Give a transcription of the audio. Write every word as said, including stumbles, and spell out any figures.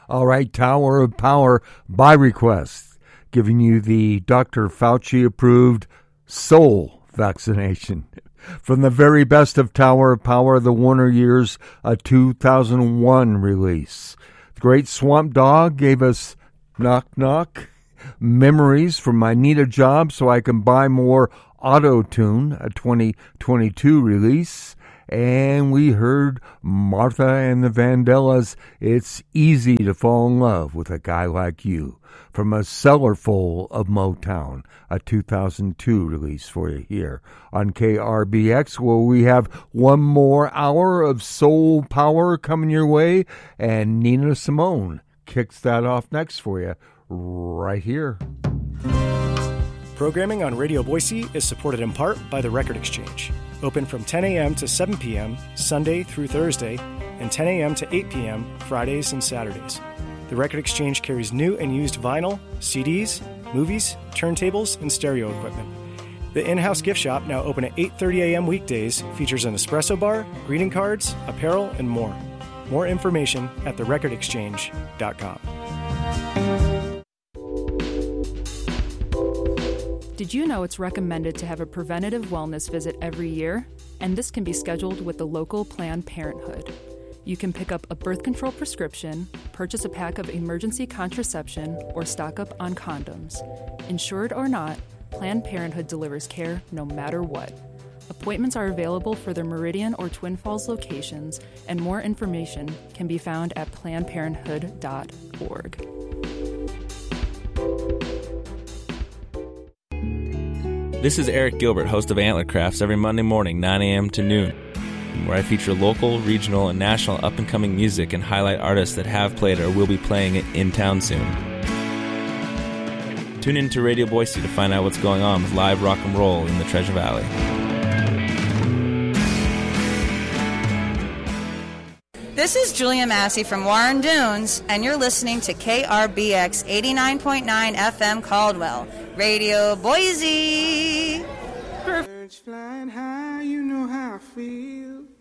All right, Tower of Power by request, giving you the Doctor Fauci-approved Soul vaccination. From the very best of Tower of Power, the Warner Years, a two thousand one release. The Great Swamp Dog gave us Knock Knock, Memories from My Need a Job So I Can Buy More Auto-Tune, a twenty twenty-two release. And we heard Martha and the Vandellas, It's Easy to Fall in Love with a Guy Like You, from a cellar full of Motown, a two thousand two release for you here on K R B X, where we have one more hour of soul power coming your way, and Nina Simone kicks that off next for you right here. Programming on Radio Boise is supported in part by The Record Exchange. Open from ten a.m. to seven p.m. Sunday through Thursday, and ten a.m. to eight p.m. Fridays and Saturdays. The Record Exchange carries new and used vinyl, C Ds, movies, turntables, and stereo equipment. The in-house gift shop, now open at eight thirty a.m. weekdays, features an espresso bar, greeting cards, apparel, and more. More information at the record exchange dot com. Did you know it's recommended to have a preventative wellness visit every year? And this can be scheduled with the local Planned Parenthood. You can pick up a birth control prescription, purchase a pack of emergency contraception, or stock up on condoms. Insured or not, Planned Parenthood delivers care no matter what. Appointments are available for their Meridian or Twin Falls locations, and more information can be found at planned parenthood dot org. This is Eric Gilbert, host of Antler Crafts, every Monday morning, nine a.m. to noon, where I feature local, regional, and national up-and-coming music and highlight artists that have played or will be playing in town soon. Tune in to Radio Boise to find out what's going on with live rock and roll in the Treasure Valley. This is Julia Massey from Warren Dunes, and you're listening to K R B X eighty-nine point nine F M Caldwell, Radio Boise. Birds flying high, you know how I feel.